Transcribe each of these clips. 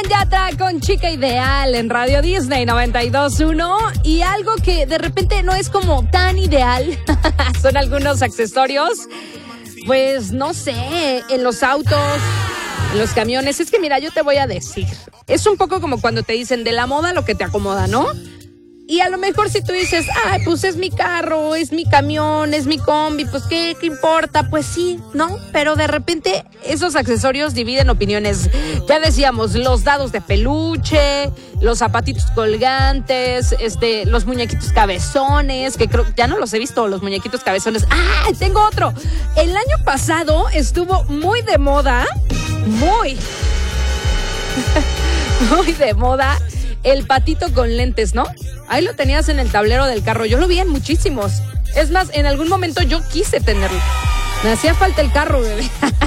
Frank Yatra con Chica Ideal en Radio Disney 92.1. Y algo que de repente no es como tan ideal son algunos accesorios, pues no sé, en los autos, en los camiones. Es que mira, yo te voy a decir, es un poco como cuando te dicen de la moda lo que te acomoda, ¿no? Y a lo mejor si tú dices, ay, pues es mi carro, es mi camión, es mi combi, pues ¿qué importa? Pues sí, ¿no? Pero de repente esos accesorios dividen opiniones. Ya decíamos, los dados de peluche, los zapatitos colgantes, los muñequitos cabezones, que creo, ya no los he visto, los muñequitos cabezones. ¡Ah! Tengo otro. El año pasado estuvo muy de moda, muy de moda, el patito con lentes, ¿no? Ahí lo tenías en el tablero del carro. Yo lo vi en muchísimos. Es más, en algún momento yo quise tenerlo. Me hacía falta el carro, bebé.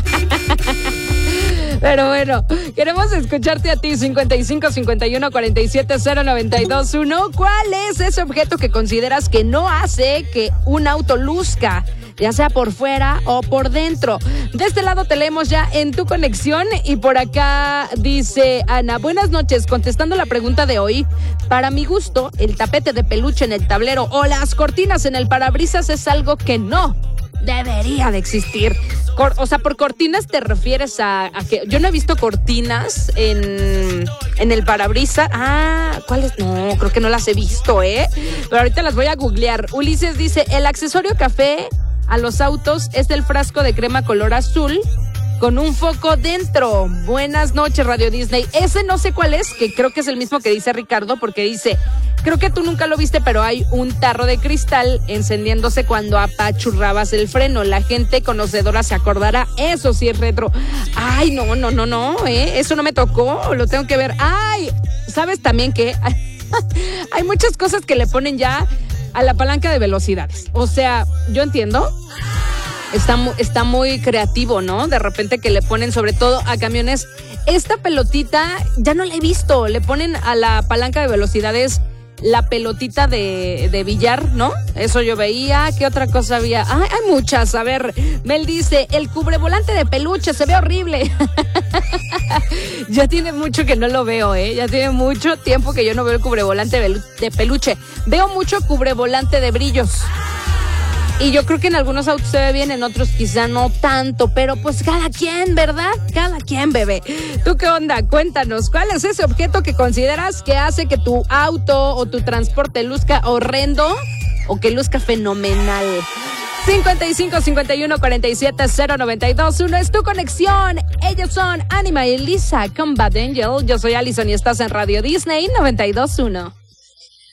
Pero bueno, queremos escucharte a ti, 55 51 47 092 1. ¿Cuál es ese objeto que consideras que no hace que un auto luzca, ya sea por fuera o por dentro? De este lado te leemos ya en tu conexión y por acá dice Ana, buenas noches, contestando la pregunta de hoy, para mi gusto, el tapete de peluche en el tablero o las cortinas en el parabrisas es algo que no debería de existir. O sea, por cortinas te refieres a que yo no he visto cortinas en el parabrisas. Ah, ¿cuáles? No, creo que no las he visto, pero ahorita las voy a googlear. Ulises dice, el accesorio café a los autos es el frasco de crema color azul con un foco dentro. Buenas noches, Radio Disney. Ese no sé cuál es, que creo que es el mismo que dice Ricardo, porque dice, creo que tú nunca lo viste, pero hay un tarro de cristal encendiéndose cuando apachurrabas el freno. La gente conocedora se acordará. Eso sí es retro. Ay, no, eso no me tocó, lo tengo que ver. Ay, ¿sabes también que hay muchas cosas que le ponen ya a la palanca de velocidades? O sea, yo entiendo, está muy creativo, ¿no? De repente que le ponen, sobre todo a camiones, esta pelotita, ya no la he visto, le ponen a la palanca de velocidades la pelotita de billar, ¿no? Eso yo veía. ¿Qué otra cosa había? Ay, hay muchas. A ver, Mel dice, el cubrevolante de peluche se ve horrible. Ya tiene mucho que no lo veo, ya tiene mucho tiempo que yo no veo el cubrevolante de peluche. Veo mucho cubrevolante de brillos. Y yo creo que en algunos autos se ve bien, en otros quizá no tanto, pero pues cada quien, ¿verdad? Cada quien, bebé. ¿Tú qué onda? Cuéntanos, ¿cuál es ese objeto que consideras que hace que tu auto o tu transporte luzca horrendo o que luzca fenomenal? 55 51 47 092 1 es tu conexión. Ellos son Anima y Lisa con Bad Angel. Yo soy Allison y estás en Radio Disney 92.1.